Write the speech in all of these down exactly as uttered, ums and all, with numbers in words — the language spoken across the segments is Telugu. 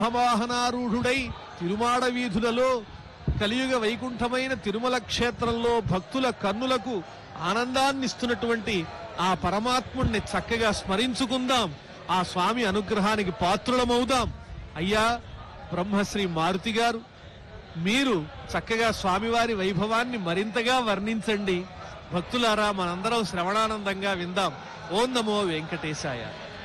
వాహనారూఢుడై తిరుమాడ వీధులలో కలియుగ వైకుంఠమైన తిరుమల క్షేత్రంలో భక్తుల కన్నులకు ఆనందాన్నిస్తున్నటువంటి ఆ పరమాత్ముణ్ణి చక్కగా స్మరించుకుందాం. ఆ స్వామి అనుగ్రహానికి పాత్రులమవుదాం. అయ్యా బ్రహ్మశ్రీ మారుతి గారు, మీరు చక్కగా స్వామివారి వైభవాన్ని మరింతగా వర్ణించండి. భక్తులారా మనందరం శ్రవణానందంగా విందాం. ఓం నమో వెంకటేశాయ.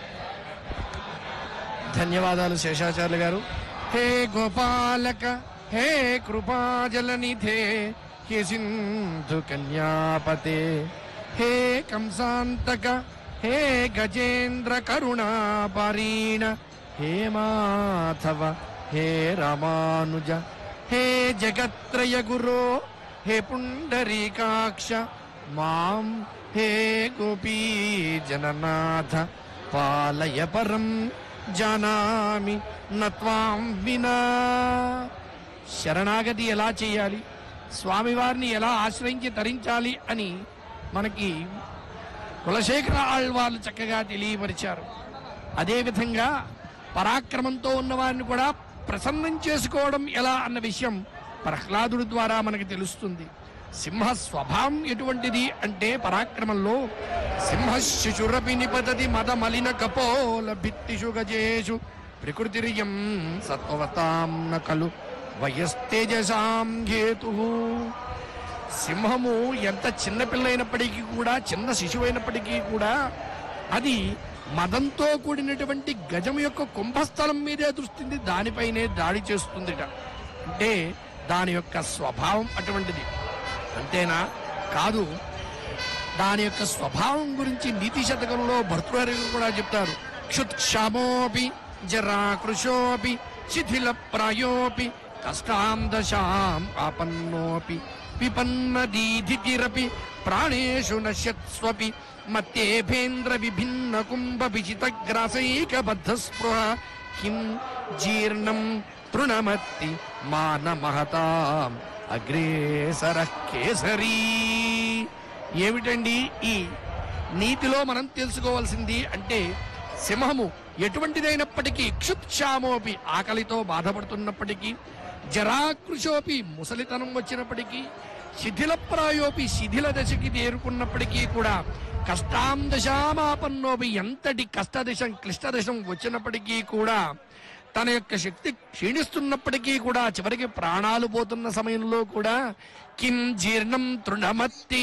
ధన్యవాదాలు శేషాచార్యులు గారు. హే గోపాలక, హే కృపాజలనిధే, హే సింధు కన్యాపతే, హే కంసాంతక, హే గజేంద్ర కరుణాపరీణ, హే మాధవ, హే రామానుజ, హే జగత్రయ గురో, హే పుండరీకాక్ష, మాం హే గోపీ జననాథ పాలయ పరం జానామి నత్వాం వినా. శరణాగతి ఎలా చేయాలి, స్వామివారిని ఎలా ఆశ్రయించి తరించాలి అని మనకి కులశేఖర ఆళ్వార్లు చక్కగా తెలియపరిచారు. అదేవిధంగా పరాక్రమంతో ఉన్నవారిని కూడా ప్రసన్నం చేసుకోవడం ఎలా అన్న విషయం ప్రహ్లాదుడి ద్వారా మనకు తెలుస్తుంది. సింహ స్వభావం ఎటువంటిది అంటే పరాక్రమంలో సింహ శిశురపి నిపతతి మద మలిన కపోల భిత్తిషు గజేషు ప్రకృతిరియం సత్వతాం నకలు వయస్తేజసాం హేతు. సింహము ఎంత చిన్నపిల్లైనప్పటికీ కూడా, చిన్న శిశువైనప్పటికీ కూడా అది మదంతో కూడినటువంటి గజం యొక్క కుంభస్థలం మీదే దృష్టింది, దానిపైనే దాడి చేస్తుందిట. అంటే దాని యొక్క స్వభావం అటువంటిది. అంతేనా కాదు, దాని యొక్క స్వభావం గురించి నీతి శతకంలో భర్తృహరి కూడా చెప్తారు. క్షుత్క్షామోపి జరాకృశోపి శిథిల ప్రాయోపి కష్టాం దశాం ఆపన్నోపి విపన్నదీధితిరపి ప్రాణేషు నశ్యత్స్వపి మత్తేభేంద్ర విభిన్న కుంభ విచితగ్రాసైక బద్ధ స్పృహ కిం జీర్ణం తృణమత్తి మాన మహతాం అగ్రేసర కేసరీ. ఏమిటండి ఈ నీతిలో మనం తెలుసుకోవాల్సింది అంటే, సింహము ఎటువంటిదైనప్పటికీ, క్షుత్క్షామోపి ఆకలితో బాధపడుతున్నప్పటికీ, జరాకృశోపి ముసలితనం వచ్చినప్పటికీ, శిథిలప్రాయోపి శిథిల దశకి చేరుకున్నప్పటికీ కూడా, కష్టాం దశామాపన్నోపి ఎంతటి కష్టదశం క్లిష్టదశం వచ్చినప్పటికీ కూడా, తన యొక్క శక్తి క్షీణిస్తున్నప్పటికీ కూడా, చివరికి ప్రాణాలు పోతున్న సమయంలో కూడా కిం జీర్ణం తృణమత్తి,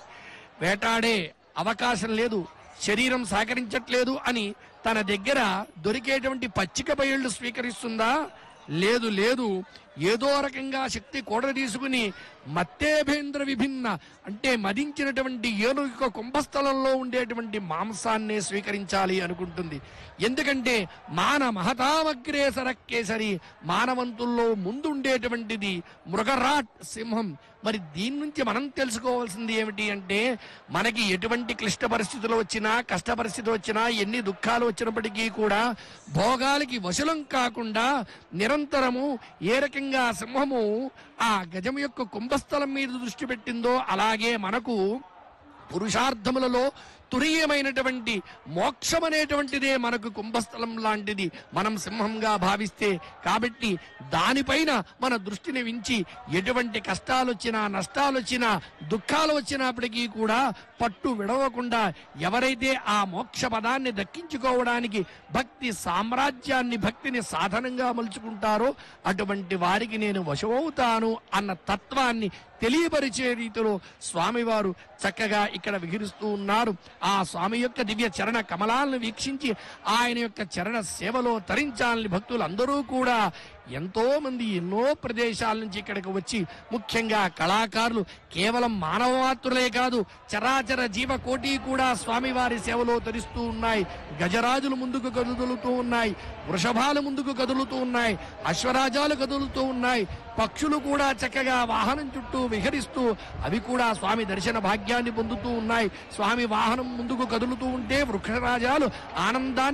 వేటాడే అవకాశం లేదు, శరీరం సహకరించట్లేదు అని తన దగ్గర దొరికేటువంటి పచ్చిక బయళ్ళు స్వీకరిస్తుందా? లేదు లేదు. ఏదో రకంగా శక్తి కూడ తీసుకుని మత్తేభేంద్ర విభిన్న అంటే మదించినటువంటి ఏనుగు కుంభస్థలంలో ఉండేటువంటి మాంసాన్నే స్వీకరించాలి అనుకుంటుంది. ఎందుకంటే మాన మహతామగ్రేసర కేసరి, మానవంతుల్లో ముందుండేటువంటిది మృగరాట్ సింహం. మరి దీని నుంచి మనం తెలుసుకోవాల్సింది ఏమిటి అంటే, మనకి ఎటువంటి క్లిష్ట పరిస్థితులు వచ్చినా, కష్ట పరిస్థితులు వచ్చినా, ఎన్ని దుఃఖాలు వచ్చినప్పటికీ కూడా భోగాలకి వశలం కాకుండా నిరంతరము ఏ రకంగా సింహము ఆ గజం యొక్క కుంభస్థలం మీద దృష్టి పెట్టిందో, అలాగే మనకు పురుషార్థములలో తురీయమైనటువంటి మోక్షం అనేటువంటిదే మనకు కుంభస్థలం లాంటిది మనం సింహంగా భావిస్తే. కాబట్టి దానిపైన మన దృష్టిని ఉంచి ఎటువంటి కష్టాలు వచ్చినా, నష్టాలు వచ్చినా, దుఃఖాలు వచ్చినప్పటికీ కూడా పట్టు విడవకుండా ఎవరైతే ఆ మోక్ష పదాన్ని దక్కించుకోవడానికి భక్తి సామ్రాజ్యాన్ని, భక్తిని సాధనంగా మలుచుకుంటారో అటువంటి వారికి నేను వశమవుతాను అన్న తత్వాన్ని తెలియపరిచే రీతిలో స్వామివారు చక్కగా ఇక్కడ విహరిస్తూ ఉన్నారు. ఆ స్వామి యొక్క దివ్య చరణ కమలాలను వీక్షించి ఆయన యొక్క చరణ సేవలో తరించాలని భక్తులందరూ కూడా ఎంతో మంది ఎన్నో ప్రదేశాల నుంచి ఇక్కడికి వచ్చి, ముఖ్యంగా కళాకారులు కేవలం మానవ మాత్రులే కాదు, చరాచర జీవకోటి కూడా స్వామివారి సేవలో తరిస్తూ ఉన్నాయి. గజరాజులు ముందుకు కదులుతూ ఉన్నాయి, వృషభాలు ముందుకు కదులుతూ ఉన్నాయి, అశ్వరాజాలు కదులుతూ ఉన్నాయి, పక్షులు కూడా చక్కగా వాహనం చుట్టూ విహరిస్తూ అవి కూడా స్వామి దర్శన భాగ్యాన్ని పొందుతూ ఉన్నాయి. స్వామి వాహనం ముందుకు కదులుతూ ఉంటే వృక్షరాజాలు ఆనందాన్ని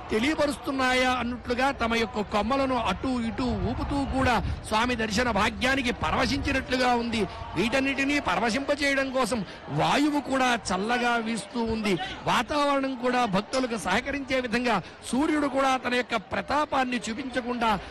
తెలియపరుస్తున్నాయా అన్నట్లుగా తమ యొక్క కొమ్మలను అటు ఇటు ఊపుతూ కూడా స్వామి దర్శన భాగ్యానికి పరవశించినట్లుగా ఉంది. వీటన్నిటినీ పరవశింపచేయడం కోసం వాయువు కూడా చల్లగా వీస్తూ ఉంది. వాతావరణం కూడా భక్తులకు సహకరించే విధంగా సూర్యుడు కూడా తన యొక్క ప్రతాపాన్ని చూపించకుండా